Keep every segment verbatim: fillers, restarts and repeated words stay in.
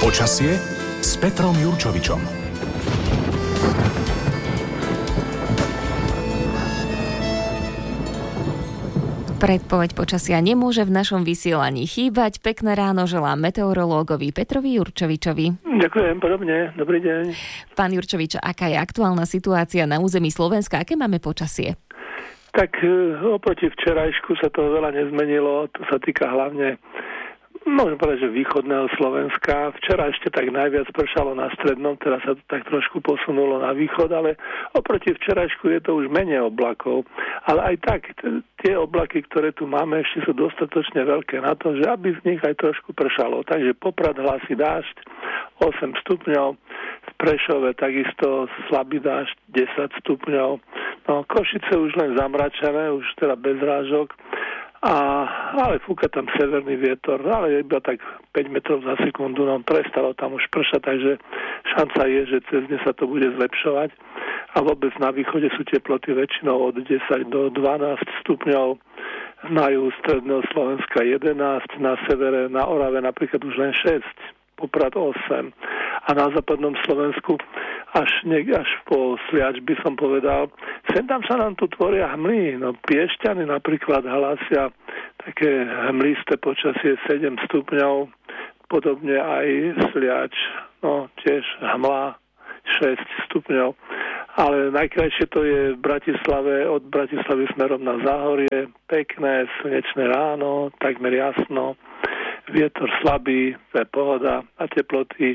Počasie s Petrom Jurčovičom. Predpoveď počasia nemôže v našom vysielaní chýbať. Pekné ráno želám meteorológovi Petrovi Jurčovičovi. Ďakujem, podobne. Dobrý deň. Pán Jurčovič, aká je aktuálna situácia na území Slovenska? Aké máme počasie? Tak oproti včerajšku sa toho veľa nezmenilo. To sa týka hlavne, môžem povedať, že východného Slovenska. Včera ešte tak najviac pršalo na strednom, teraz sa to tak trošku posunulo na východ, ale oproti včerajšku je to už menej oblakov. Ale aj tak, t- tie oblaky, ktoré tu máme, ešte sú dostatočne veľké na to, že aby z nich aj trošku pršalo. Takže Poprad hlási dážď osem stupňov, v Prešove takisto slabý dážď desať stupňov. No, Košice už len zamračené, už teda bez rážok. A, ale fúka tam severný vietor, ale iba tak päť metrov za sekundu, no prestalo tam už pršať, takže šanca je, že cez deň sa to bude zlepšovať. A vôbec na východe sú teploty väčšinou od desať do dvanásť stupňov, na juhu stredného Slovenska jedenásť, na severe, na Orave napríklad už len šesť, Poprad osem. A na západnom Slovensku až, ne, až po Sliač by som povedal, sem tam sa nám tu tvoria hmly. No Piešťany napríklad hlásia také hmlisté počasie sedem stupňov, podobne aj Sliač, no tiež hmla šesť stupňov. Ale najkrajšie to je v Bratislave, od Bratislavy smerom na Záhorie, pekné, slnečné ráno, takmer jasno, vietor slabý, to je pohoda a teploty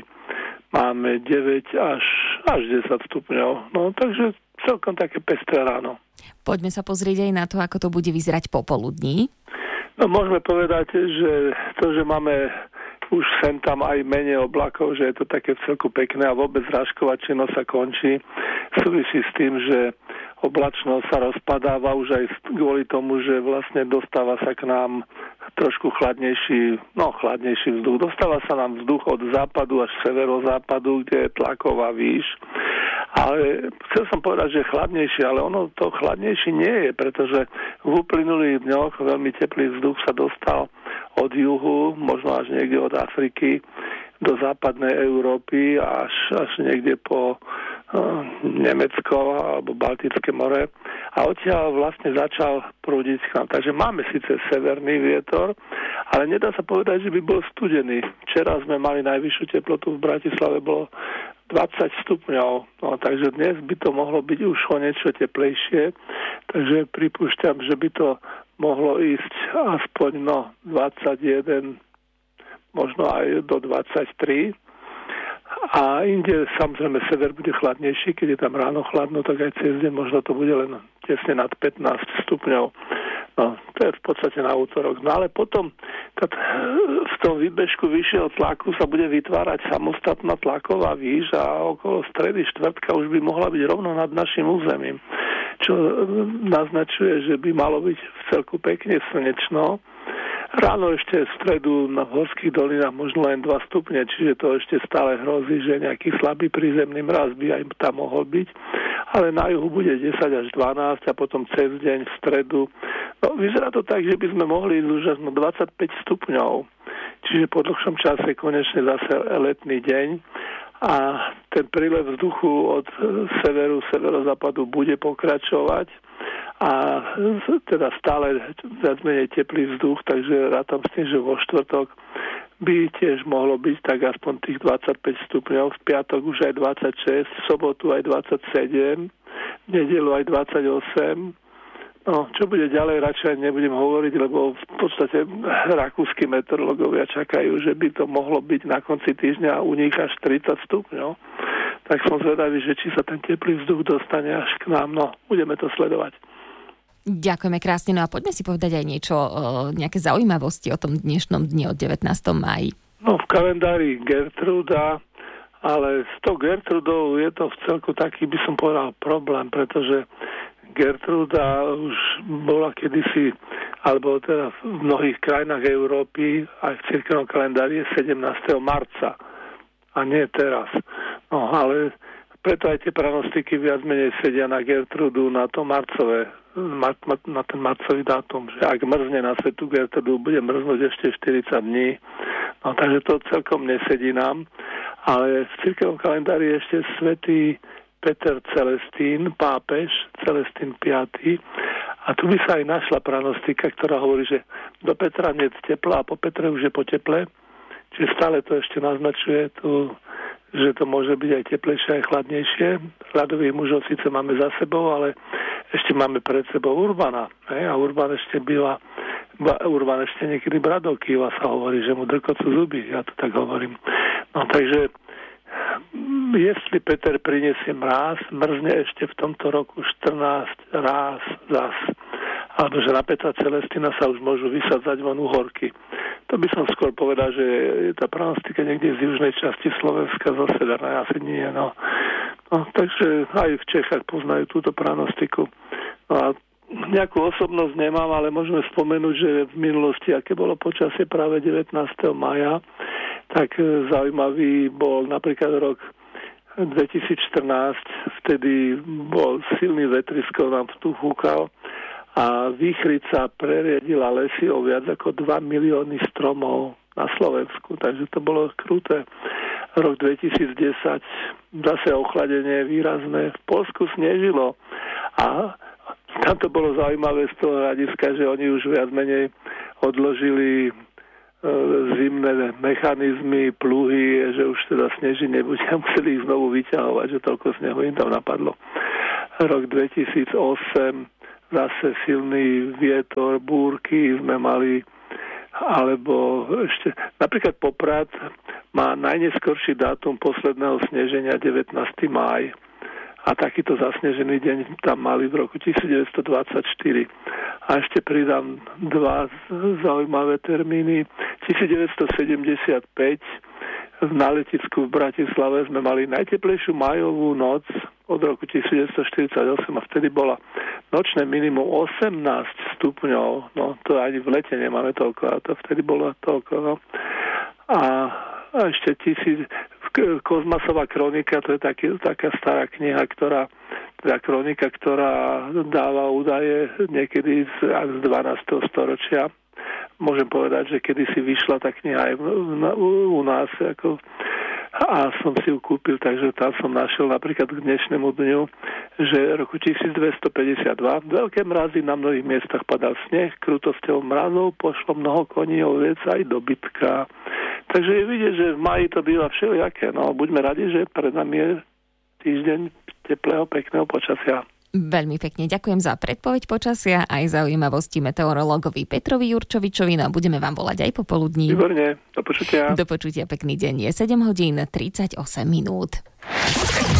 máme deväť až, až desať stupňov. No takže celkom také pestré ráno. Poďme sa pozrieť aj na to, ako to bude vyzerať popoludní. No môžeme povedať, že to, že máme už sem tam aj menej oblakov, že je to také vcelku pekné a vôbec zrážková činnosť sa končí, súvisí s tým, že oblačnosť sa rozpadáva už aj kvôli tomu, že vlastne dostáva sa k nám trošku chladnejší, no chladnejší vzduch. Dostáva sa nám vzduch od západu až severozápadu, kde je tlaková výš. Ale chcel som povedať, že chladnejšie, ale ono to chladnejšie nie je, pretože v uplynulých dňoch veľmi teplý vzduch sa dostal od juhu, možno až niekde od Afriky, do západnej Európy až, až niekde po uh, Nemecko alebo Baltické more a odtiaľ vlastne začal prúdiť k nám. Takže máme síce severný vietor, ale nedá sa povedať, že by bol studený. Včera sme mali najvyššiu teplotu v Bratislave, bolo dvadsať stupňov, no, takže dnes by to mohlo byť už o niečo teplejšie, takže pripúšťam, že by to mohlo ísť aspoň no, dvadsaťjeden, možno aj do dvadsaťtri. A inde samozrejme sever bude chladnejší, keď je tam ráno chladno, tak aj cez deň možno to bude len tesne nad pätnásť stupňov. No, to je v podstate na útorok. No ale potom, keď v tom výbežku vyššieho tlaku sa bude vytvárať samostatná tlaková výš a okolo stredy štvrtka už by mohla byť rovno nad našim územím, čo naznačuje, že by malo byť v celku pekne slnečno. Ráno ešte v stredu na horských dolinách možno len dva stupne, čiže to ešte stále hrozí, že nejaký slabý prízemný mraz by aj tam mohol byť. Ale na juhu bude desať až dvanásť a potom cez deň v stredu. No, vyzerá to tak, že by sme mohli ísť už až na dvadsaťpäť stupňov. Čiže po dlhšom čase konečne zase letný deň. A ten prílev vzduchu od severu, severozápadu bude pokračovať. A teda stále viac menej teplý vzduch, takže rátam s tým, že vo štvrtok by tiež mohlo byť tak aspoň tých dvadsaťpäť stupňov, v piatok už aj dvadsaťšesť, v sobotu aj dvadsaťsedem, v nedeľu aj dvadsaťosem. No, čo bude ďalej, radšej nebudem hovoriť, lebo v podstate rakúski meteorológovia čakajú, že by to mohlo byť na konci týždňa u nich až tridsať stupňov. Tak som zvedavý, že či sa ten teplý vzduch dostane až k nám. No, budeme to sledovať. Ďakujeme krásne. No a poďme si povedať aj niečo, nejaké zaujímavosti o tom dnešnom dni od devätnásteho mája. No v kalendári Gertruda, ale s tou Gertrudou je to v celku taký, by som povedal, problém, pretože Gertruda už bola kedysi, alebo teda v mnohých krajinách Európy, aj v cirkevnom kalendári je sedemnásteho marca a nie teraz. No ale preto aj tie pranostiky viac menej sedia na Gertrudu, na to marcové, na ten marcový dátum, že ak mrzne na svetu Gertrudu, bude mrznúť ešte štyridsať dní. No, takže to celkom nesedí nám. Ale v cirkevnom kalendári je ešte svätý Peter Celestín, pápež, Celestín piaty. A tu by sa aj našla pranostika, ktorá hovorí, že do Petra nie je tepla a po Petre už je po teple. Čiže stále to ešte naznačuje tu, že to môže byť aj teplejšie, aj chladnejšie. Ľadových mužov síce máme za sebou, ale ešte máme pred sebou Urbana. Ne? A Urban ešte býva, Urban ešte niekedy bradov kýva, sa hovorí, že mu drkocú zuby. Ja to tak hovorím. No takže, jestli Peter prinesie mráz, mrzne ešte v tomto roku štrnásť ráz zas. Alebo že na Petra Celestina sa už môžu vysadzať von uhorky. To by som skôr povedal, že je tá pranostika niekde z južnej časti Slovenska, zo severnej asi nie. No. No, takže aj v Čechách poznajú túto pranostiku. No a nejakú osobnosť nemám, ale môžeme spomenúť, že v minulosti, aké bolo počasie práve devätnásteho mája, tak zaujímavý bol napríklad rok dvetisícštrnásť, vtedy bol silný vetrisko, nám tu fúkal a výchrica preriedila lesy o viac ako dva milióny stromov na Slovensku, takže to bolo kruté. Rok dvetisícdesať, zase ochladenie výrazné, v Poľsku snežilo a tam to bolo zaujímavé z toho hľadiska, že oni už viac menej odložili zimné mechanizmy, pluhy, že už teda sneží nebude a museli ich znovu vyťahovať, že toľko snehu im tam napadlo. Rok dvetisícosem, zase silný vietor, búrky sme mali, alebo ešte, napríklad Poprad má najneskorší dátum posledného sneženia devätnásteho mája. A takýto zasnežený deň tam mali v roku devätnásťstodvadsaťštyri. A ešte pridám dva zaujímavé termíny. devätnásťsedemdesiatpäť na letisku v Bratislave sme mali najteplejšiu májovú noc od roku devätnásťštyridsaťosem a vtedy bola nočné minimum osemnásť stupňov. No to ani v lete nemáme toľko, a to vtedy bolo toľko. No. A, a ešte tisíc... Kozmasová kronika, to je taký, taká stará kniha, ktorá, teda kronika, ktorá dáva údaje niekedy z, z dvanásteho storočia. Môžem povedať, že kedysi vyšla tá kniha aj na, u, u nás, ako, a som si ju kúpil, takže tam som našiel napríklad k dnešnému dňu, že roku tisícdvestopäťdesiatdva veľké mrazy, na mnohých miestach padal sneh, krutosťou mrazov pošlo mnoho koní, oviec aj dobytka. Takže je vidieť, že v máji to býva všelijaké. No, buďme radi, že pred nami je týždeň teplého, pekného počasia. Veľmi pekne ďakujem za predpoveď počasia aj zaujímavosti meteorológovi Petrovi Jurčovičovi. No, budeme vám volať aj popoludní. Výborne, do počutia. Do počutia, pekný deň. Je sedem hodín tridsaťosem minút.